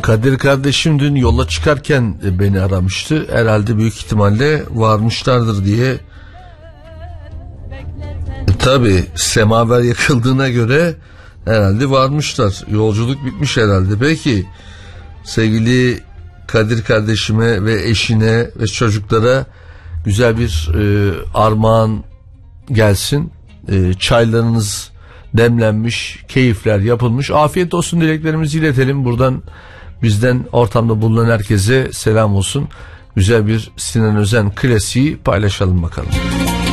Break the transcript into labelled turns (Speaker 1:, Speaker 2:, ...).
Speaker 1: Kadir kardeşim dün yola çıkarken beni aramıştı. Herhalde büyük ihtimalle varmışlardır diye. Tabii semaver yakıldığına göre herhalde varmışlar. Yolculuk bitmiş herhalde. Peki sevgili Kadir kardeşime ve eşine ve çocuklara güzel bir armağan gelsin. Çaylarınız demlenmiş, keyifler yapılmış. Afiyet olsun dileklerimizi iletelim. Buradan bizden ortamda bulunan herkese selam olsun. Güzel bir Sinan Özen klasiği paylaşalım bakalım.